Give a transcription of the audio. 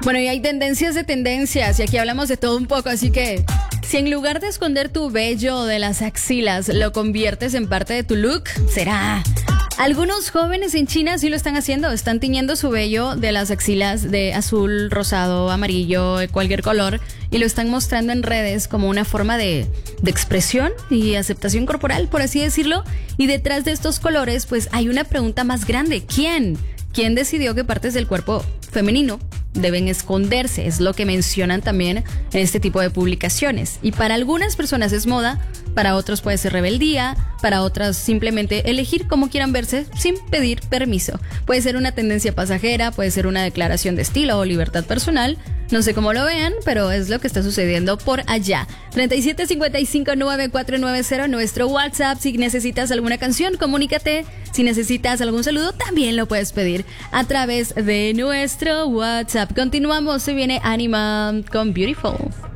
Bueno, y hay tendencias de tendencias, y aquí hablamos de todo un poco, así que si en lugar de esconder tu vello de las axilas, lo conviertes en parte de tu look, será. Algunos jóvenes en China sí lo están haciendo, están tiñendo su vello de las axilas de azul, rosado, amarillo, cualquier color, y lo están mostrando en redes como una forma de expresión y aceptación corporal, por así decirlo. Y detrás de estos colores, pues hay una pregunta más grande. ¿Quién? ¿Quién decidió que partes del cuerpo femenino deben esconderse? Es lo que mencionan también en este tipo de publicaciones. Y para algunas personas es moda, para otros puede ser rebeldía, para otras simplemente elegir cómo quieran verse sin pedir permiso. Puede ser una tendencia pasajera, puede ser una declaración de estilo o libertad personal. No sé cómo lo vean, pero es lo que está sucediendo por allá. 37559490, nuestro WhatsApp. Si necesitas alguna canción, comunícate. Si necesitas algún saludo, también lo puedes pedir a través de nuestro WhatsApp. Continuamos, se viene Anima con Beautiful.